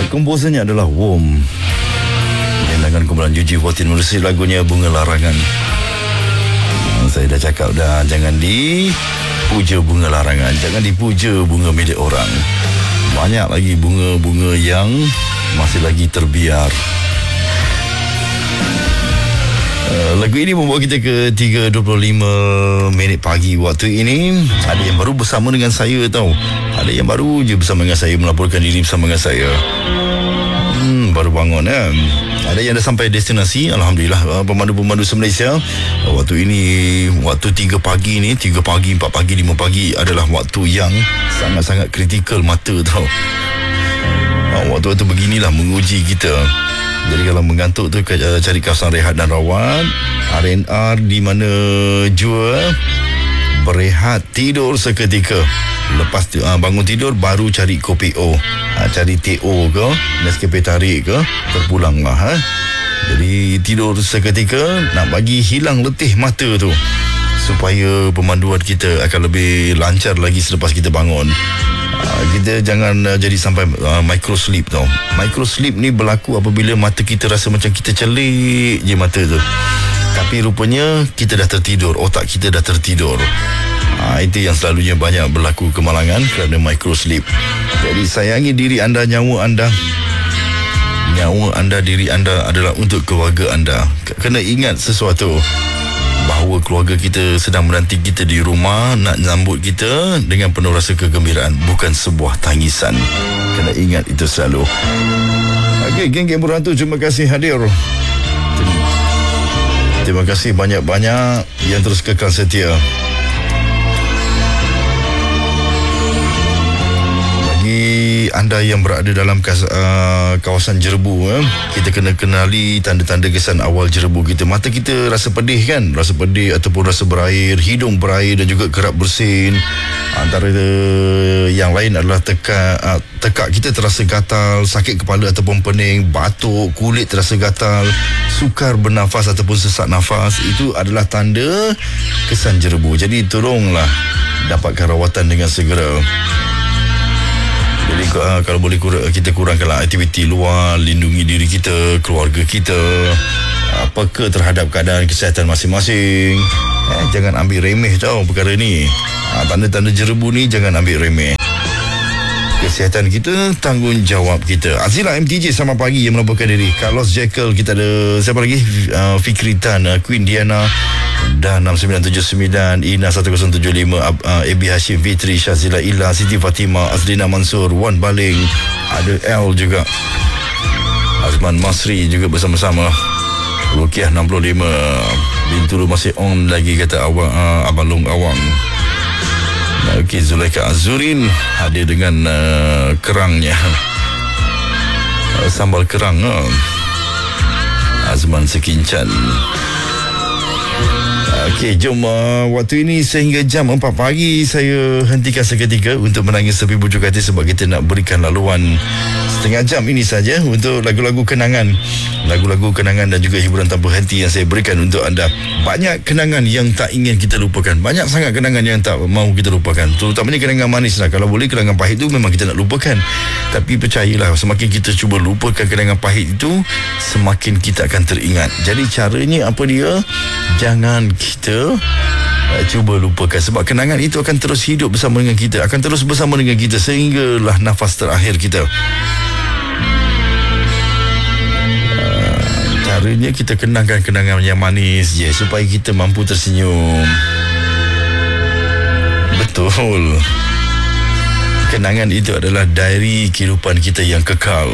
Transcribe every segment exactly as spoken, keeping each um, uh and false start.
Komposernya adalah Wom. Dengan kumpulan U G empat belas menerusi lagunya Bunga Larangan. Saya dah cakap dah, jangan dipuja bunga larangan, jangan dipuja bunga milik orang. Banyak lagi bunga-bunga yang masih lagi terbiar. Uh, lagu ini membawa kita ke tiga dua puluh lima minit pagi waktu ini. Ada yang baru bersama dengan saya tau. Ada yang baru je bersama dengan saya, melaporkan diri bersama dengan saya. Hmm, baru bangun kan. Ada yang dah sampai destinasi, alhamdulillah. Pemandu-pemandu se-Malaysia, waktu ini, waktu tiga pagi ni, tiga pagi, empat pagi, lima pagi adalah waktu yang sangat-sangat kritikal mata tau. Waktu-waktu beginilah menguji kita. Jadi kalau mengantuk tu cari kawasan rehat dan rawat. R and R di mana jua, berehat, tidur seketika. Lepas tu, uh, bangun tidur baru cari kopi O, uh, cari T O ke, Nescafe tarik ke, terpulang lah. Ha? Jadi tidur seketika nak bagi hilang letih mata tu, supaya pemanduan kita akan lebih lancar lagi selepas kita bangun. Uh, kita jangan uh, jadi sampai uh, micro sleep tau. Micro sleep ni berlaku apabila mata kita rasa macam kita celik je mata tu, tapi rupanya kita dah tertidur, otak kita dah tertidur. Ha, itu yang selalunya banyak berlaku kemalangan kerana micro sleep. Jadi sayangi diri anda, nyawa anda. Nyawa anda, diri anda adalah untuk keluarga anda. Kena ingat sesuatu, bahawa keluarga kita sedang menanti kita di rumah, nak sambut kita dengan penuh rasa kegembiraan, bukan sebuah tangisan. Kena ingat itu selalu. Okey, geng-geng Berantu, terima kasih hadir. Terima kasih banyak-banyak yang terus kekal setia. Anda yang berada dalam uh, kawasan Jerebu, eh? kita kena kenali tanda-tanda kesan awal Jerebu kita. Mata kita rasa pedih kan, rasa pedih ataupun rasa berair, hidung berair dan juga kerap bersin. Antara uh, yang lain adalah tekak, uh, tekak kita terasa gatal, sakit kepala ataupun pening, batuk, kulit terasa gatal, sukar bernafas ataupun sesak nafas. Itu adalah tanda kesan Jerebu. Jadi tolonglah dapatkan rawatan dengan segera. Jadi uh, kalau boleh kur- kita kurangkanlah aktiviti luar, lindungi diri kita, keluarga kita, uh, peka terhadap keadaan kesihatan masing-masing. Eh, jangan ambil remeh tau perkara ni. Uh, tanda-tanda Jerebu ni jangan ambil remeh. Kesihatan kita, tanggungjawab kita. Azila M T J selamat pagi yang melaporkan diri. Carlos Jekyll, kita ada siapa lagi? Uh, Fikri Tan, uh, Queen Diana dan enam sembilan tujuh sembilan, Ina satu kosong tujuh lima, uh, A B Hashim Fitri, Syazila Ila, Siti Fatimah, Azlina Mansur, Wan Baling, ada L juga, Azman Masri juga bersama-sama, Rukiah enam puluh lima, Bintulu masih on lagi kata awang, uh, Abang Long Awang. Okey, Zulaika Azurin hadir dengan uh, kerangnya, uh, sambal kerang, uh. Azman Sekincan. Okey, jom uh, waktu ini sehingga jam empat pagi saya hentikan seketika untuk menangis tepi bujuk hati, sebab kita nak berikan laluan setengah jam ini saja untuk lagu-lagu kenangan, lagu-lagu kenangan dan juga hiburan tanpa henti yang saya berikan untuk anda. Banyak kenangan yang tak ingin kita lupakan, banyak sangat kenangan yang tak mahu kita lupakan, terutamanya kenangan manis lah. Kalau boleh kenangan pahit itu memang kita nak lupakan, tapi percayalah, semakin kita cuba lupakan kenangan pahit itu, semakin kita akan teringat. Jadi caranya apa dia? Jangan kita uh, cuba lupakan, sebab kenangan itu akan terus hidup bersama dengan kita, akan terus bersama dengan kita sehinggalah nafas terakhir kita. Uh, caranya kita kenangkan kenangan yang manis je, supaya kita mampu tersenyum. Betul, kenangan itu adalah diary kehidupan kita yang kekal.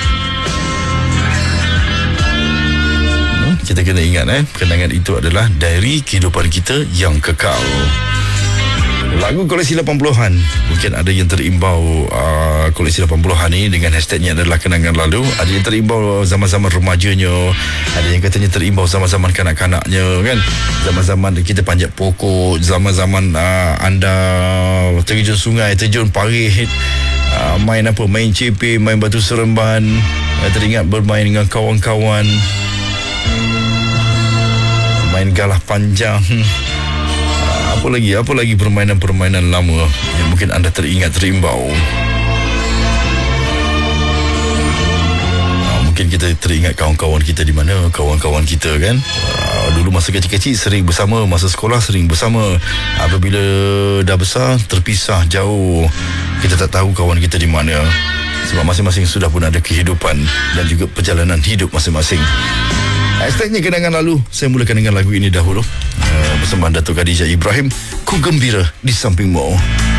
Kita kena ingat, eh, kenangan itu adalah diary kehidupan kita yang kekal. Lagu koleksi lapan puluhan, mungkin ada yang terimbau uh, koleksi lapan puluhan ni dengan hashtagnya adalah kenangan lalu. Ada yang terimbau zaman-zaman remajanya, ada yang katanya terimbau zaman-zaman kanak-kanaknya kan, zaman-zaman kita panjat pokok, zaman-zaman uh, anda terjun sungai, terjun parit, uh, main apa, main cepi, main batu seremban, uh, teringat bermain dengan kawan-kawan, main galah panjang. Apa lagi? Apa lagi permainan-permainan lama yang mungkin anda teringat, terimbau? kita teringat kawan-kawan kita di mana, kawan-kawan kita kan. Uh, dulu masa kecil-kecil sering bersama, masa sekolah sering bersama. Apabila dah besar, terpisah jauh. Kita tak tahu kawan kita di mana. Sebab masing-masing sudah pun ada kehidupan dan juga perjalanan hidup masing-masing. Hashtagnya kenangan lalu. Saya mulakan dengan lagu ini dahulu. Uh, Persembahan Datuk Khadijah Ibrahim, Ku Gembira di Sampingmu.